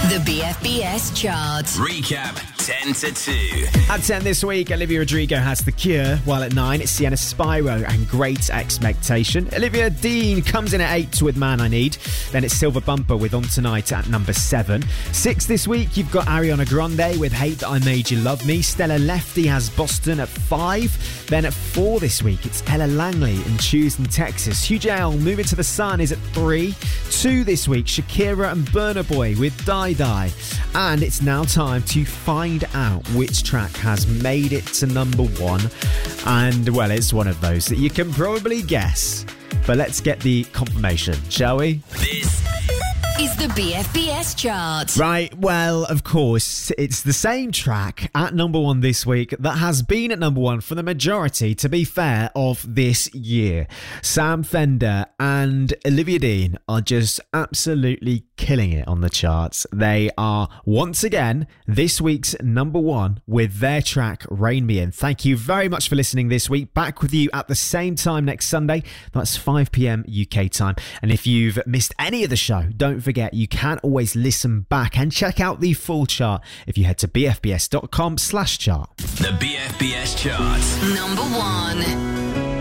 The BFBS chart. Recap 10 to 2. At 10 this week, Olivia Rodrigo has The Cure, while at 9, it's Sienna Spyro and Great Expectation. Olivia Dean comes in at 8 with Man I Need. Then it's Silver Bumper with On Tonight at number 7. 6 this week, you've got Ariana Grande with Hate That I Made You Love Me. Stella Lefty has Boston at 5. Then at 4 this week, it's Ella Langley in Choosing Texas. Hugh Jail, Moving to the Sun is at 3. 2 this week, Shakira and Burna Boy with Die Die. And it's now time to find out which track has made it to number 1. And, well, it's one of those that you can probably guess. But let's get the confirmation, shall we? This Is the BFBS chart. Right, well, of course, it's the same track at number 1 this week that has been at number 1 for the majority, to be fair, of this year. Sam Fender and Olivia Dean are just absolutely killing it on the charts. They are, once again, this week's number 1 with their track, Rein Me In. Thank you very much for listening this week. Back with you at the same time next Sunday. That's 5 p.m. UK time. And if you've missed any of the show, don't forget you can always listen back and check out the full chart if you head to bfbs.com/chart. The BFBS chart. Number 1.